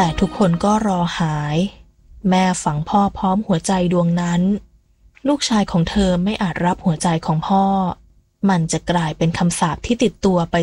แต่ทุกคนก็รอหายแม่ฝังพ่อพร้อมหัวใจดวงนั้นลูกชายของเธอไม่อาจรับหัวใจของพ่อมันจะกลายเป็นคำสาปที่ติดตัวไป